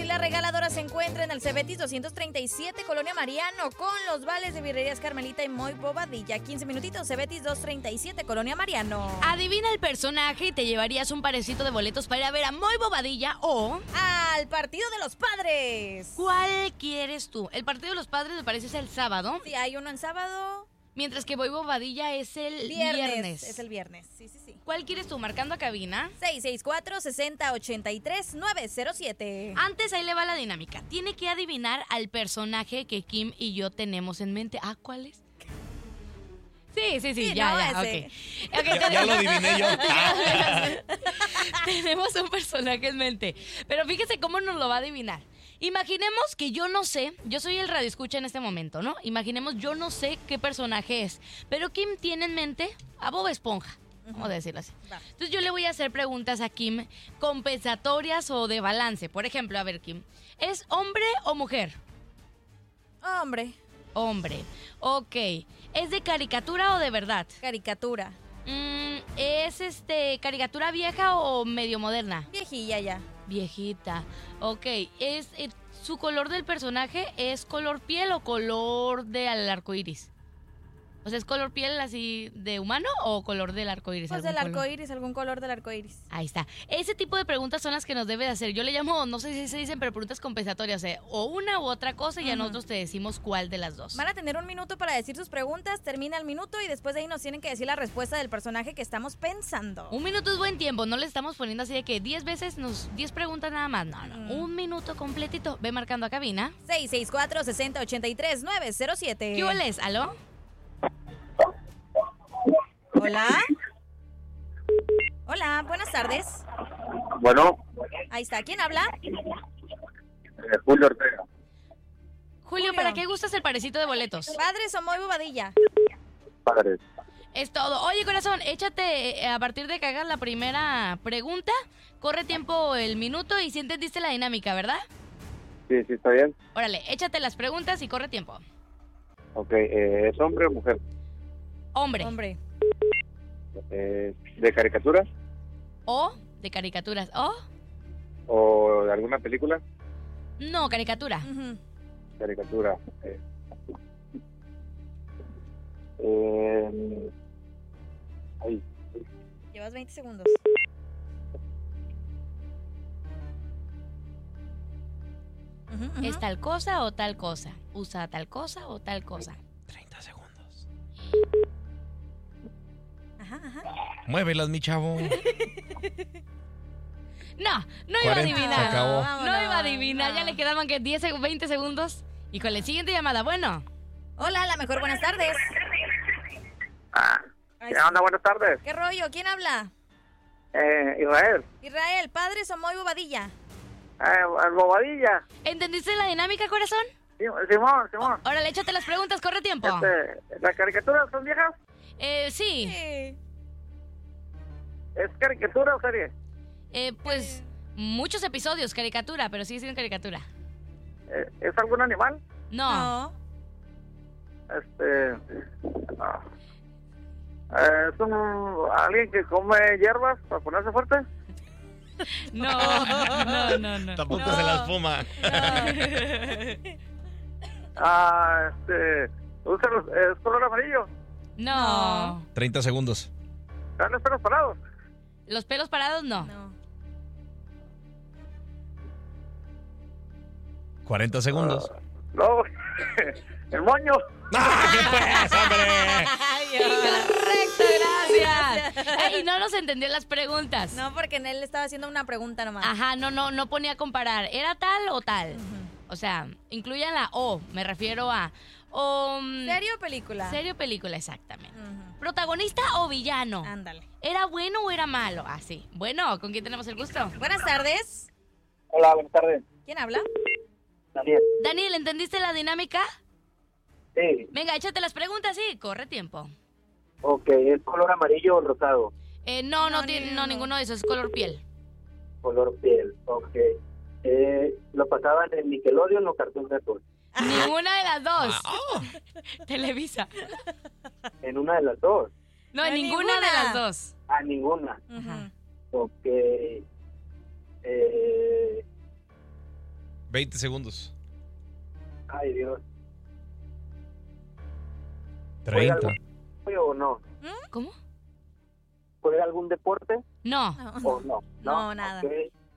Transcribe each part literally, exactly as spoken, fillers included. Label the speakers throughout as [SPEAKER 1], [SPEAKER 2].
[SPEAKER 1] y la regaladora se encuentra en el Cebetis doscientos treinta y siete, Colonia Mariano, con los vales de Birrerías Carmelita y Muy Bobadilla. quince minutitos, Cebetis doscientos treinta y siete, Colonia Mariano.
[SPEAKER 2] Adivina el personaje y te llevarías un parecito de boletos para ir a ver a Muy Bobadilla o...
[SPEAKER 1] al Partido de los Padres.
[SPEAKER 2] ¿Cuál quieres tú? El Partido de los Padres me parece es el sábado.
[SPEAKER 1] Sí, hay uno en sábado.
[SPEAKER 2] Mientras que Muy Bobadilla es el
[SPEAKER 1] Viernes.
[SPEAKER 2] viernes.
[SPEAKER 1] Es el viernes, sí, sí, sí.
[SPEAKER 2] ¿Cuál quieres tú? Marcando a cabina.
[SPEAKER 1] seis seis cuatro, seis cero ocho tres, nueve cero siete.
[SPEAKER 2] Antes, ahí le va la dinámica. Tiene que adivinar al personaje que Kim y yo tenemos en mente. Ah, ¿cuál es? Sí, sí, sí,
[SPEAKER 1] Sí,
[SPEAKER 2] ya,
[SPEAKER 1] no,
[SPEAKER 2] ya,
[SPEAKER 1] ese.
[SPEAKER 2] ok. okay
[SPEAKER 3] Ya, ya lo adiviné yo.
[SPEAKER 2] Tenemos un personaje en mente. Pero fíjese cómo nos lo va a adivinar. Imaginemos que yo no sé, yo soy el radioescucha en este momento, ¿no? Imaginemos, yo no sé qué personaje es, pero Kim tiene en mente a Bob Esponja, vamos a decirlo así.
[SPEAKER 1] Va.
[SPEAKER 2] Entonces yo le voy a hacer preguntas a Kim compensatorias o de balance. Por ejemplo, a ver, Kim, ¿es hombre o mujer?
[SPEAKER 1] Hombre,
[SPEAKER 2] Hombre. Ok. ¿Es de caricatura o de verdad?
[SPEAKER 1] caricatura.
[SPEAKER 2] Mm, ¿Es este caricatura vieja o medio moderna?
[SPEAKER 1] Viejilla ya.
[SPEAKER 2] Viejita. Ok. ¿Es eh, su color del personaje es color piel o color del arco iris? O sea, ¿es color piel así de humano o color del arco iris?
[SPEAKER 1] Pues del arco iris, algún color del arco iris.
[SPEAKER 2] Ahí está. Ese tipo de preguntas son las que nos debe de hacer. Yo le llamo, no sé si se dicen, pero preguntas compensatorias. O sea, o una u otra cosa y ya
[SPEAKER 1] Ujú.
[SPEAKER 2] nosotros te decimos cuál de las dos.
[SPEAKER 1] Van a tener un minuto para decir sus preguntas, termina el minuto y después de ahí nos tienen que decir la respuesta del personaje que estamos pensando.
[SPEAKER 2] Un minuto es buen tiempo, no le estamos poniendo así de que diez veces, nos diez preguntas nada más. No, no,
[SPEAKER 1] Mm.
[SPEAKER 2] un minuto completito. Ve marcando a cabina.
[SPEAKER 1] seis seis cuatro, seis cero ocho tres, nueve cero siete.
[SPEAKER 2] ¿Qué hueles? ¿Aló?
[SPEAKER 1] Hola. Hola, buenas tardes.
[SPEAKER 4] Bueno,
[SPEAKER 1] Ahí está, ¿quién habla?
[SPEAKER 4] eh, Julio Ortega.
[SPEAKER 2] Julio,
[SPEAKER 1] Julio.
[SPEAKER 2] ¿para qué gustas el parecito de boletos?
[SPEAKER 1] Padres o Muy Bobadilla.
[SPEAKER 4] Padres.
[SPEAKER 2] Es todo. Oye, corazón, échate eh, a partir de que hagas la primera pregunta. Corre tiempo el minuto y si entendiste la dinámica, ¿verdad?
[SPEAKER 4] Sí, sí, está bien.
[SPEAKER 2] Órale, échate las preguntas y corre tiempo.
[SPEAKER 4] Ok, eh, ¿es hombre o mujer?
[SPEAKER 2] Hombre.
[SPEAKER 1] Hombre.
[SPEAKER 4] Eh, ¿De caricatura
[SPEAKER 2] O de caricaturas. O
[SPEAKER 4] o de alguna película?
[SPEAKER 2] no, caricatura.
[SPEAKER 1] Ujú.
[SPEAKER 4] Caricatura. Eh, eh, ay,
[SPEAKER 1] Llevas veinte segundos. Ujú, ujú.
[SPEAKER 2] ¿Es tal cosa o tal cosa? ¿Usa tal cosa o tal cosa?
[SPEAKER 3] treinta segundos.
[SPEAKER 1] Ajá, ajá.
[SPEAKER 3] Muévelas, mi chavo.
[SPEAKER 2] No, no iba a
[SPEAKER 3] cuarenta,
[SPEAKER 2] adivinar.
[SPEAKER 3] se acabó.
[SPEAKER 2] No
[SPEAKER 1] Vámonos,
[SPEAKER 2] iba a adivinar.
[SPEAKER 1] no.
[SPEAKER 2] Ya le quedaban que diez, seg- veinte segundos. Y con la siguiente llamada, bueno.
[SPEAKER 1] Hola, la mejor, buenas tardes.
[SPEAKER 4] ah,
[SPEAKER 1] Ay,
[SPEAKER 4] ¿qué onda? Buenas tardes.
[SPEAKER 1] ¿Qué rollo? ¿Quién habla?
[SPEAKER 4] Eh, Israel.
[SPEAKER 1] Israel, ¿padres o Muy Bobadilla?
[SPEAKER 4] Eh, Bobadilla.
[SPEAKER 2] ¿Entendiste la dinámica, corazón?
[SPEAKER 4] Sí, Simón, Simón.
[SPEAKER 2] Órale, échate las preguntas, corre tiempo.
[SPEAKER 4] Este, ¿las caricaturas son viejas?
[SPEAKER 2] Eh, sí.
[SPEAKER 1] Sí.
[SPEAKER 4] ¿Es caricatura o serie?
[SPEAKER 2] Eh, pues muchos episodios, caricatura, pero sigue siendo caricatura.
[SPEAKER 4] Eh, ¿Es algún animal?
[SPEAKER 2] No.
[SPEAKER 1] No.
[SPEAKER 4] Este... ah, eh, ¿Es un, alguien que come hierbas para ponerse fuerte?
[SPEAKER 2] No, no, no, no.
[SPEAKER 3] Tampoco
[SPEAKER 1] No.
[SPEAKER 3] se las fuma.
[SPEAKER 4] Ah, este... ¿Usa los, ¿Es color amarillo?
[SPEAKER 2] No.
[SPEAKER 3] treinta segundos.
[SPEAKER 4] ¿Están los pelos parados?
[SPEAKER 2] Los pelos parados, no.
[SPEAKER 1] No.
[SPEAKER 3] cuarenta segundos.
[SPEAKER 4] No, el moño.
[SPEAKER 3] ¡Ah, qué pues, hombre!
[SPEAKER 2] Incorrecto, gracias. Eh, y no nos entendió las preguntas.
[SPEAKER 1] No, porque en él le estaba haciendo una pregunta nomás.
[SPEAKER 2] Ajá, no, no, no ponía a comparar. ¿Era tal o tal?
[SPEAKER 1] Ujú.
[SPEAKER 2] O sea, incluyan la O, me refiero a... O, mm,
[SPEAKER 1] ¿Serio o película?
[SPEAKER 2] Serio película, exactamente.
[SPEAKER 1] Ujú.
[SPEAKER 2] ¿Protagonista o villano?
[SPEAKER 1] Ándale.
[SPEAKER 2] ¿Era bueno o era malo? Ah, sí. Bueno, ¿con quién tenemos el gusto?
[SPEAKER 1] Buenas tardes.
[SPEAKER 4] Hola, buenas tardes.
[SPEAKER 1] ¿Quién habla?
[SPEAKER 4] Daniel.
[SPEAKER 2] Daniel, ¿entendiste la dinámica?
[SPEAKER 4] Sí.
[SPEAKER 2] Venga, échate las preguntas, sí, corre tiempo.
[SPEAKER 4] Ok, ¿es color amarillo o rosado?
[SPEAKER 2] Eh, no, no,
[SPEAKER 1] No,
[SPEAKER 2] tiene,
[SPEAKER 1] ni-
[SPEAKER 2] no,
[SPEAKER 1] no.
[SPEAKER 2] ninguno de esos, es color piel.
[SPEAKER 4] Color piel, ok. Eh, ¿Lo pasaban en Nickelodeon o Cartoon Network?
[SPEAKER 2] Ninguna de las dos.
[SPEAKER 3] Ah,
[SPEAKER 2] Televisa.
[SPEAKER 4] En una de las dos.
[SPEAKER 2] No,
[SPEAKER 1] No,
[SPEAKER 2] en ninguna,
[SPEAKER 1] ninguna.
[SPEAKER 2] de las dos.
[SPEAKER 4] Ah, ninguna.
[SPEAKER 1] Ujú.
[SPEAKER 2] Ajá.
[SPEAKER 4] Ok. Eh,
[SPEAKER 3] veinte segundos.
[SPEAKER 4] Ay, Dios.
[SPEAKER 3] treinta.
[SPEAKER 4] ¿O no?
[SPEAKER 2] ¿Cómo?
[SPEAKER 4] ¿Juega algún deporte
[SPEAKER 2] No.
[SPEAKER 1] No,
[SPEAKER 4] o no?
[SPEAKER 1] No, nada.
[SPEAKER 4] Ok.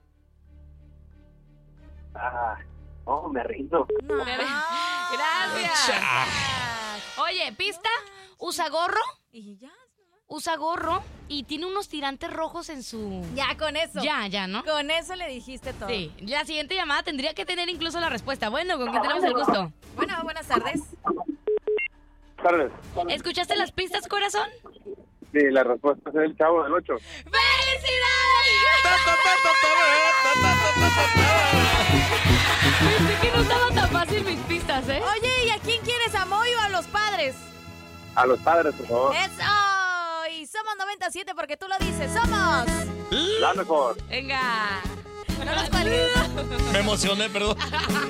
[SPEAKER 4] Ah, no, me rindo.
[SPEAKER 1] no.
[SPEAKER 2] Gracias. Oye, pista, usa gorro,
[SPEAKER 1] Y ya.
[SPEAKER 2] usa gorro y tiene unos tirantes rojos en su...
[SPEAKER 1] Ya, con eso.
[SPEAKER 2] Ya, ya, ¿no?
[SPEAKER 1] Con eso le dijiste todo.
[SPEAKER 2] Sí, la siguiente llamada tendría que tener incluso la respuesta. Bueno, ¿con quién tenemos el gusto?
[SPEAKER 1] Bueno, buenas tardes.
[SPEAKER 4] Tardes.
[SPEAKER 2] ¿Escuchaste las pistas, corazón?
[SPEAKER 4] Sí, la respuesta es el Chavo del ocho.
[SPEAKER 2] Pensé que no estaba tan fácil mis pistas, ¿eh?
[SPEAKER 1] Oye, ¿y a quién quieres, a Moy o a los padres?
[SPEAKER 4] A los padres, por favor.
[SPEAKER 1] ¡Eso! Y somos noventa y siete porque tú lo dices. ¡Somos!
[SPEAKER 4] La mejor.
[SPEAKER 2] Venga.
[SPEAKER 1] No nos cuelgues.
[SPEAKER 3] Me emocioné, perdón.